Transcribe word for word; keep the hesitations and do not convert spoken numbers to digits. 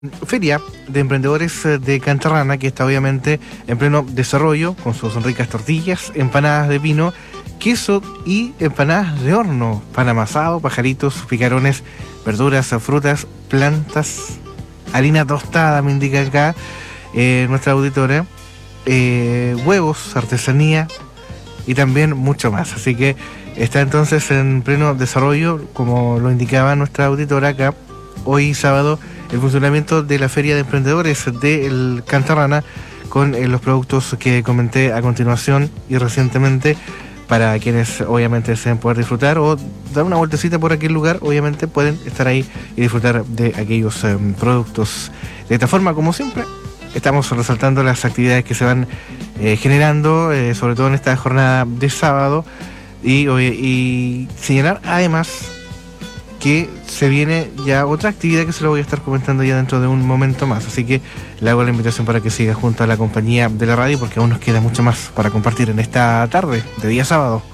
Feria de Emprendedores de Cantarrana, que está obviamente en pleno desarrollo, con sus ricas tortillas, empanadas de pino, queso y empanadas de horno, pan amasado, pajaritos, picarones, verduras, frutas, plantas, harina tostada, me indica acá eh, nuestra auditora, eh, huevos, artesanía y también mucho más. Así que está entonces en pleno desarrollo, como lo indicaba nuestra auditora acá, hoy sábado, el funcionamiento de la Feria de Emprendedores de Cantarrana con eh, los productos que comenté a continuación y recientemente, para quienes obviamente deseen poder disfrutar o dar una vueltecita por aquel lugar, obviamente pueden estar ahí y disfrutar de aquellos eh, productos. De esta forma, como siempre, estamos resaltando las actividades que se van eh, generando, eh, sobre todo en esta jornada de sábado, y, y señalar además que se viene ya otra actividad que se lo voy a estar comentando ya dentro de un momento más. Así que le hago la invitación para que siga junto a la compañía de la radio, porque aún nos queda mucho más para compartir en esta tarde de día sábado.